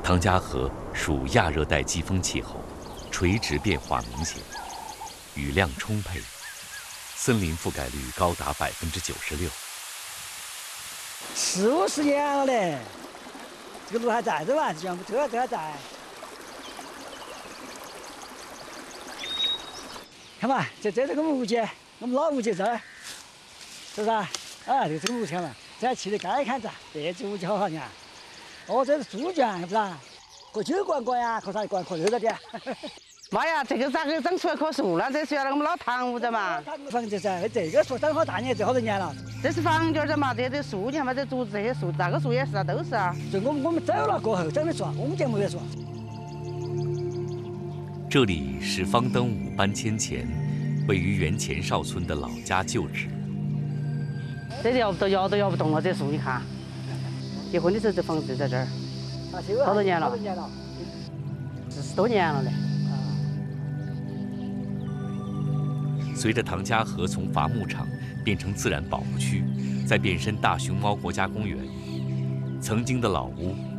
唐家河属亚热带季风气候，垂直变化明显，雨量充沛，森林覆盖率高达96%。 40-50年了嘞，这个路还在着嘛？全部这还在。看嘛，这是我们屋姐，我们老屋姐这儿，是不是啊？啊，这个屋看嘛，这还砌得该看着，这只屋姐好好，你看。哦，这是猪圈，是不是啊？喝酒灌呀，喝啥灌？喝热点。 妈呀，这个咋个长出来棵树了？这是原来我们老堂屋子嘛。 房子噻，这个树长好大年，这好多年了。 这是房角的嘛，这树你看嘛，这竹子这些树，那个树也是啊，都是啊。 就我们走了过后长的树，我们节目也树。 这里是方登武搬迁前位于原前哨村的老家旧址。 这摇不动了，这树你看。结婚的时候这房子就在这儿，好多年了，40多年了嘞。 随着唐家河从伐木场变成自然保护区，再变身大熊猫国家公园，曾经的老屋